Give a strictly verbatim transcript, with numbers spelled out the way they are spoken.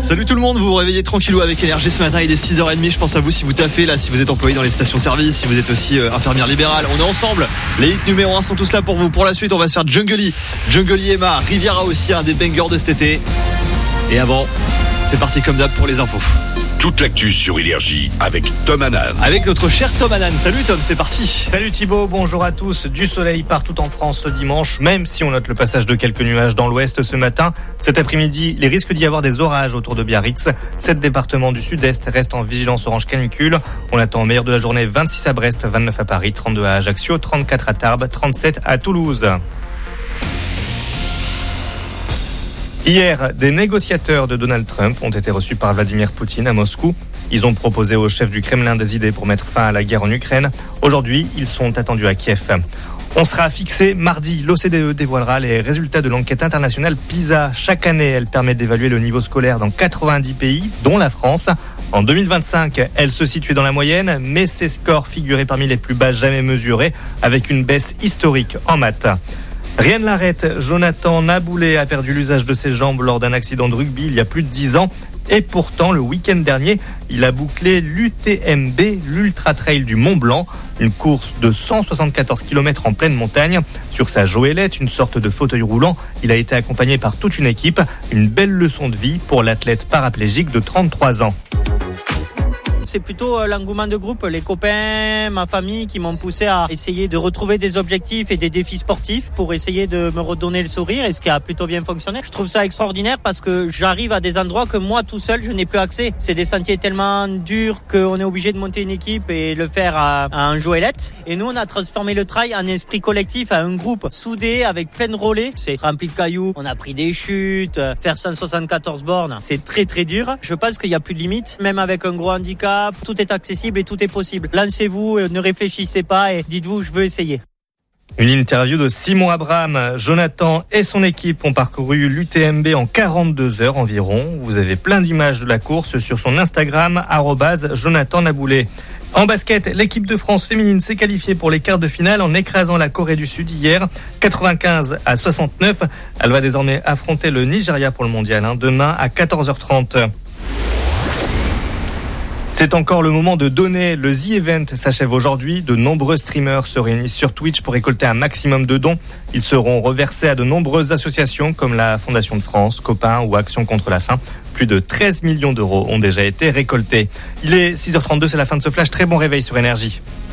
Salut tout le monde, vous vous réveillez tranquillou avec Énergie ce matin, il est six heures trente, je pense à vous si vous taffez là, si vous êtes employé dans les stations-service, si vous êtes aussi euh, infirmière libérale, on est ensemble. Les hits numéro un sont tous là pour vous. Pour la suite, on va se faire Jungly, Jungly Emma, Riviera aussi, un des bangers de cet été. Et avant, c'est parti comme d'hab pour les infos. Toute l'actu sur Énergie avec Tom Hanan. Avec notre cher Tom Hanan. Salut Tom, c'est parti. Salut Thibaut, bonjour à tous. Du soleil partout en France ce dimanche, même si on note le passage de quelques nuages dans l'ouest ce matin. Cet après-midi, les risques d'y avoir des orages autour de Biarritz. Sept départements du sud-est restent en vigilance orange canicule. On attend au meilleur de la journée vingt-six à Brest, vingt-neuf à Paris, trente-deux à Ajaccio, trente-quatre à Tarbes, trente-sept à Toulouse. Hier, des négociateurs de Donald Trump ont été reçus par Vladimir Poutine à Moscou. Ils ont proposé au chef du Kremlin des idées pour mettre fin à la guerre en Ukraine. Aujourd'hui, ils sont attendus à Kiev. On sera fixé mardi. L'O C D E dévoilera les résultats de l'enquête internationale PISA. Chaque année, elle permet d'évaluer le niveau scolaire dans quatre-vingt-dix pays, dont la France. En deux mille vingt-cinq, elle se situait dans la moyenne, mais ses scores figuraient parmi les plus bas jamais mesurés, avec une baisse historique en maths. Rien ne l'arrête, Jonathan Naboulé a perdu l'usage de ses jambes lors d'un accident de rugby il y a plus de dix ans. Et pourtant, le week-end dernier, il a bouclé l'U T M B, l'Ultra Trail du Mont Blanc, une course de cent soixante-quatorze kilomètres en pleine montagne. Sur sa Joëlette, une sorte de fauteuil roulant, il a été accompagné par toute une équipe. Une belle leçon de vie pour l'athlète paraplégique de trente-trois ans. C'est plutôt l'engouement de groupe, les copains, ma famille qui m'ont poussé à essayer de retrouver des objectifs et des défis sportifs pour essayer de me redonner le sourire, et ce qui a plutôt bien fonctionné. Je trouve ça extraordinaire parce que j'arrive à des endroits que moi tout seul je n'ai plus accès. C'est des sentiers tellement durs qu'on est obligé de monter une équipe et le faire à, à un Joëlette. Et nous on a transformé le trail en esprit collectif, à un groupe soudé avec plein de relais. C'est rempli de cailloux, on a pris des chutes, faire cent soixante-quatorze bornes, c'est très très dur. Je pense qu'il n'y a plus de limite, même avec un gros handicap. Tout est accessible et tout est possible. Lancez-vous, ne réfléchissez pas et dites-vous je veux essayer. Une interview de Simon Abraham. Jonathan et son équipe ont parcouru l'U T M B en quarante-deux heures environ. Vous avez plein d'images de la course sur son Instagram, arobase Jonathan Naboulé. En basket, l'équipe de France féminine s'est qualifiée pour les quarts de finale en écrasant la Corée du Sud hier, quatre-vingt-quinze à soixante-neuf. Elle va désormais affronter le Nigeria pour le mondial, hein, demain à quatorze heures trente. C'est encore le moment de donner. Le The Event s'achève aujourd'hui. De nombreux streamers se réunissent sur Twitch pour récolter un maximum de dons. Ils seront reversés à de nombreuses associations comme la Fondation de France, Copain ou Action contre la faim. Plus de treize millions d'euros ont déjà été récoltés. Il est six heures trente-deux, c'est la fin de ce flash. Très bon réveil sur Énergie.